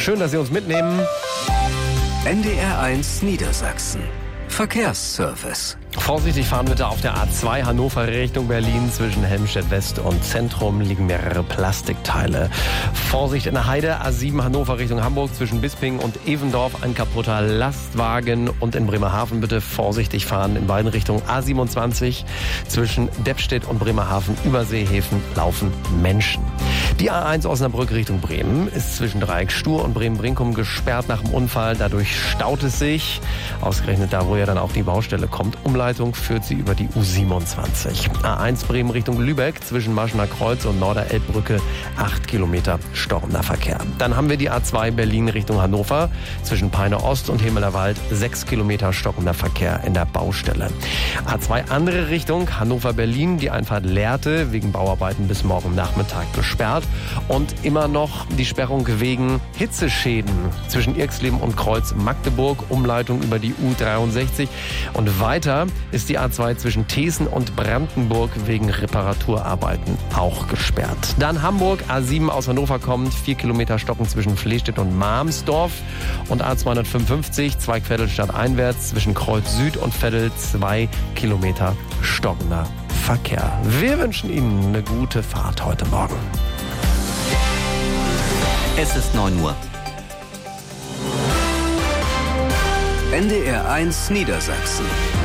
Schön, dass Sie uns mitnehmen. NDR1 Niedersachsen. Verkehrsservice. Vorsichtig fahren bitte auf der A2 Hannover Richtung Berlin. Zwischen Helmstedt West und Zentrum liegen mehrere Plastikteile. Vorsicht in der Heide, A7 Hannover Richtung Hamburg. Zwischen Bisping und Evendorf ein kaputter Lastwagen. Und in Bremerhaven bitte vorsichtig fahren in beiden Richtungen. A27 zwischen Deppstedt und Bremerhaven über Seehäfen laufen Menschen. Die A1 Osnabrück Richtung Bremen ist zwischen Dreieck Stur und Bremen-Brinkum gesperrt nach dem Unfall. Dadurch staut es sich. Ausgerechnet da, wo ja dann auch die Baustelle kommt. Umleitung führt sie über die U27. A1 Bremen Richtung Lübeck zwischen Maschener Kreuz und Norderelbbrücke 8 Kilometer stockender Verkehr. Dann haben wir die A2 Berlin Richtung Hannover zwischen Peine Ost und Hemelerwald 6 Kilometer stockender Verkehr in der Baustelle. A2 andere Richtung Hannover-Berlin, die Einfahrt Lehrte wegen Bauarbeiten bis morgen Nachmittag gesperrt und immer noch die Sperrung wegen Hitzeschäden zwischen Irxleben und Kreuz Magdeburg, Umleitung über die U63 und weiter ist die A2 zwischen Thesen und Brandenburg wegen Reparaturarbeiten auch gesperrt. Dann Hamburg, A7 aus Hannover kommend, 4 Kilometer stocken zwischen Flehstedt und Marmsdorf und A255, Zweig Vettelstadt einwärts zwischen Kreuz Süd und Vettel 2 Kilometer stockender Verkehr. Wir wünschen Ihnen eine gute Fahrt heute Morgen. Es ist 9 Uhr. NDR1 Niedersachsen.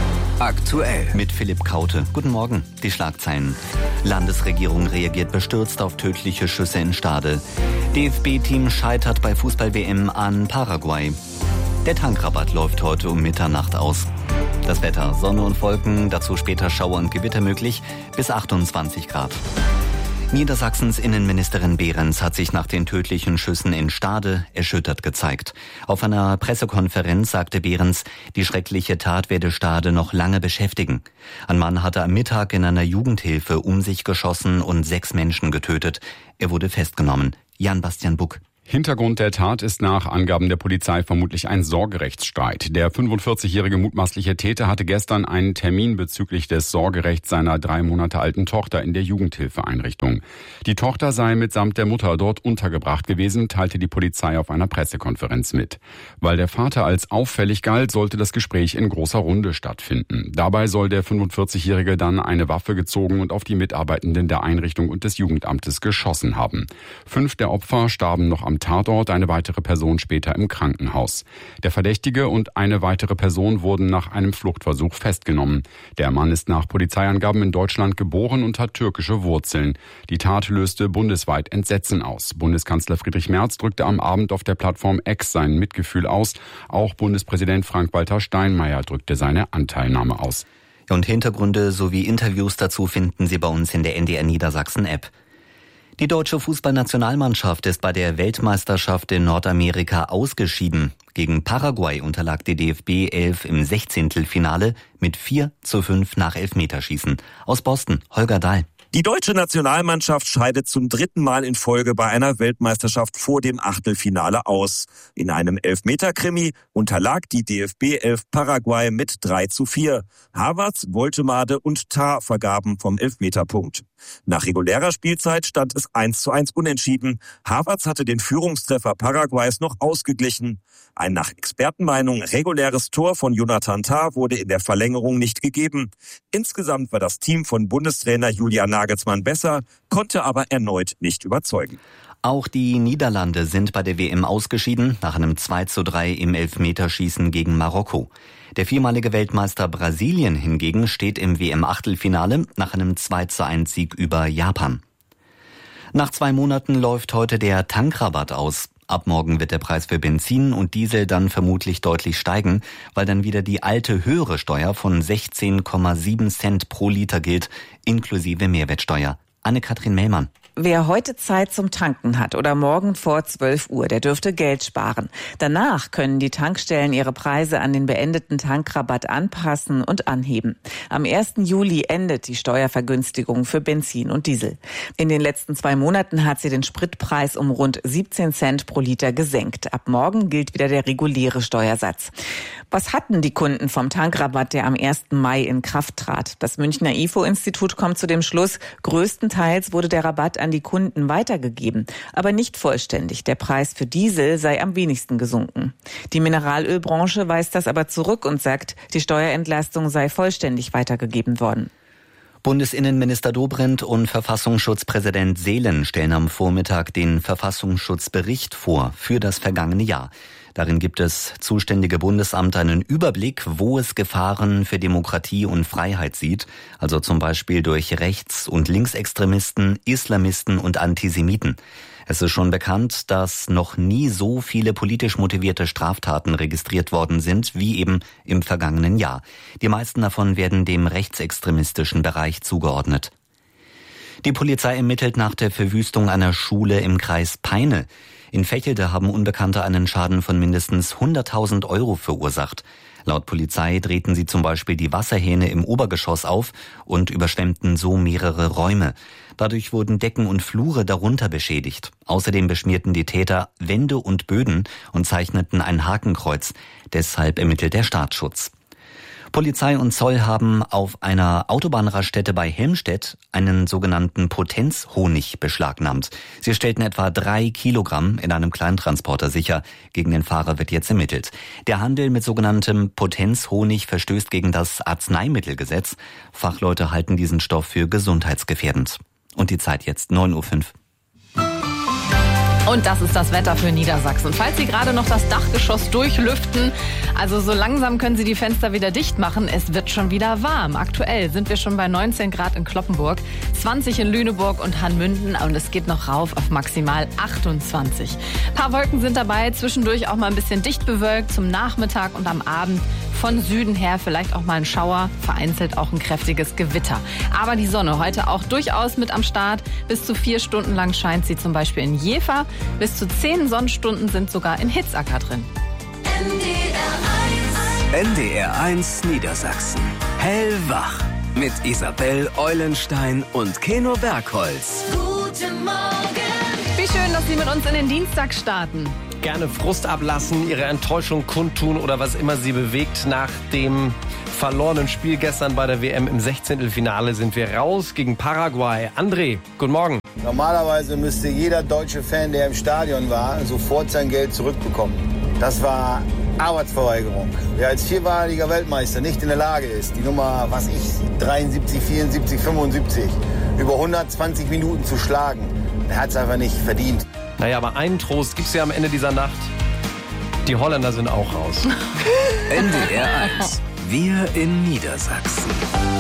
Aktuell. Mit Philipp Kaute. Guten Morgen. Die Schlagzeilen. Landesregierung reagiert bestürzt auf tödliche Schüsse in Stade. DFB-Team scheitert bei Fußball-WM an Paraguay. Der Tankrabatt läuft heute um Mitternacht aus. Das Wetter, Sonne und Wolken, dazu später Schauer und Gewitter möglich, bis 28 Grad. Niedersachsens Innenministerin Behrens hat sich nach den tödlichen Schüssen in Stade erschüttert gezeigt. Auf einer Pressekonferenz sagte Behrens, die schreckliche Tat werde Stade noch lange beschäftigen. Ein Mann hatte am Mittag in einer Jugendhilfe um sich geschossen und 6 Menschen getötet. Er wurde festgenommen. Jan-Bastian Buck. Hintergrund der Tat ist nach Angaben der Polizei vermutlich ein Sorgerechtsstreit. Der 45-jährige mutmaßliche Täter hatte gestern einen Termin bezüglich des Sorgerechts seiner 3 Monate alten Tochter in der Jugendhilfeeinrichtung. Die Tochter sei mitsamt der Mutter dort untergebracht gewesen, teilte die Polizei auf einer Pressekonferenz mit. Weil der Vater als auffällig galt, sollte das Gespräch in großer Runde stattfinden. Dabei soll der 45-jährige dann eine Waffe gezogen und auf die Mitarbeitenden der Einrichtung und des Jugendamtes geschossen haben. 5 der Opfer starben noch am Tatort, eine weitere Person später im Krankenhaus. Der Verdächtige und eine weitere Person wurden nach einem Fluchtversuch festgenommen. Der Mann ist nach Polizeiangaben in Deutschland geboren und hat türkische Wurzeln. Die Tat löste bundesweit Entsetzen aus. Bundeskanzler Friedrich Merz drückte am Abend auf der Plattform X sein Mitgefühl aus. Auch Bundespräsident Frank-Walter Steinmeier drückte seine Anteilnahme aus. Und Hintergründe sowie Interviews dazu finden Sie bei uns in der NDR Niedersachsen App. Die deutsche Fußballnationalmannschaft ist bei der Weltmeisterschaft in Nordamerika ausgeschieden. Gegen Paraguay unterlag die DFB 11 im 16. Finale mit 4:5 nach Elfmeterschießen. Aus Boston, Holger Dahl. Die deutsche Nationalmannschaft scheidet zum 3. Mal in Folge bei einer Weltmeisterschaft vor dem Achtelfinale aus. In einem Elfmeter-Krimi unterlag die DFB 11 Paraguay mit 3:4. Havertz, Woltemade und Tah vergaben vom Elfmeterpunkt. Nach regulärer Spielzeit stand es 1:1 unentschieden. Havertz hatte den Führungstreffer Paraguays noch ausgeglichen. Ein nach Expertenmeinung reguläres Tor von Jonathan Tah wurde in der Verlängerung nicht gegeben. Insgesamt war das Team von Bundestrainer Julian Nagelsmann besser, konnte aber erneut nicht überzeugen. Auch die Niederlande sind bei der WM ausgeschieden, nach einem 2:3 im Elfmeterschießen gegen Marokko. Der viermalige Weltmeister Brasilien hingegen steht im WM-Achtelfinale nach einem 2:1 Sieg über Japan. Nach 2 Monaten läuft heute der Tankrabatt aus. Ab morgen wird der Preis für Benzin und Diesel dann vermutlich deutlich steigen, weil dann wieder die alte höhere Steuer von 16,7 Cent pro Liter gilt, inklusive Mehrwertsteuer. Anne-Kathrin Mellmann. Wer heute Zeit zum Tanken hat oder morgen vor 12 Uhr, der dürfte Geld sparen. Danach können die Tankstellen ihre Preise an den beendeten Tankrabatt anpassen und anheben. Am 1. Juli endet die Steuervergünstigung für Benzin und Diesel. In den letzten 2 Monaten hat sie den Spritpreis um rund 17 Cent pro Liter gesenkt. Ab morgen gilt wieder der reguläre Steuersatz. Was hatten die Kunden vom Tankrabatt, der am 1. Mai in Kraft trat? Das Münchner IFO-Institut kommt zu dem Schluss, größtenteils wurde der Rabatt an die Kunden weitergegeben, aber nicht vollständig. Der Preis für Diesel sei am wenigsten gesunken. Die Mineralölbranche weist das aber zurück und sagt, die Steuerentlastung sei vollständig weitergegeben worden. Bundesinnenminister Dobrindt und Verfassungsschutzpräsident Seelen stellen am Vormittag den Verfassungsschutzbericht vor für das vergangene Jahr. Darin gibt das zuständige Bundesamt einen Überblick, wo es Gefahren für Demokratie und Freiheit sieht, also zum Beispiel durch Rechts- und Linksextremisten, Islamisten und Antisemiten. Es ist schon bekannt, dass noch nie so viele politisch motivierte Straftaten registriert worden sind wie eben im vergangenen Jahr. Die meisten davon werden dem rechtsextremistischen Bereich zugeordnet. Die Polizei ermittelt nach der Verwüstung einer Schule im Kreis Peine. In Vechelde haben Unbekannte einen Schaden von mindestens 100.000 € verursacht. Laut Polizei drehten sie zum Beispiel die Wasserhähne im Obergeschoss auf und überschwemmten so mehrere Räume. Dadurch wurden Decken und Flure darunter beschädigt. Außerdem beschmierten die Täter Wände und Böden und zeichneten ein Hakenkreuz. Deshalb ermittelt der Staatsschutz. Polizei und Zoll haben auf einer Autobahnraststätte bei Helmstedt einen sogenannten Potenzhonig beschlagnahmt. Sie stellten etwa 3 Kilogramm in einem Kleintransporter sicher. Gegen den Fahrer wird jetzt ermittelt. Der Handel mit sogenanntem Potenzhonig verstößt gegen das Arzneimittelgesetz. Fachleute halten diesen Stoff für gesundheitsgefährdend. Und die Zeit jetzt 9:05 Uhr. Und das ist das Wetter für Niedersachsen. Falls Sie gerade noch das Dachgeschoss durchlüften, also so langsam können Sie die Fenster wieder dicht machen. Es wird schon wieder warm. Aktuell sind wir schon bei 19 Grad in Kloppenburg, 20 in Lüneburg und Hanmünden und es geht noch rauf auf maximal 28. Ein paar Wolken sind dabei, zwischendurch auch mal ein bisschen dicht bewölkt zum Nachmittag und am Abend von Süden her vielleicht auch mal ein Schauer, vereinzelt auch ein kräftiges Gewitter. Aber die Sonne heute auch durchaus mit am Start. Bis zu 4 Stunden lang scheint sie zum Beispiel in Jever. Bis zu 10 Sonnenstunden sind sogar in Hitzacker drin. NDR 1 Niedersachsen. Hellwach. Mit Isabel Eulenstein und Keno Bergholz. Guten Morgen. Wie schön, dass Sie mit uns in den Dienstag starten. Gerne Frust ablassen, Ihre Enttäuschung kundtun oder was immer Sie bewegt. Nach dem verlorenen Spiel gestern bei der WM im 16. sind wir raus gegen Paraguay. André, guten Morgen. Normalerweise müsste jeder deutsche Fan, der im Stadion war, sofort sein Geld zurückbekommen. Das war Arbeitsverweigerung. Wer als viermaliger Weltmeister nicht in der Lage ist, die Nummer, 73, 74, 75, über 120 Minuten zu schlagen, der hat es einfach nicht verdient. Naja, aber einen Trost gibt's ja am Ende dieser Nacht. Die Holländer sind auch raus. NDR 1. Wir in Niedersachsen.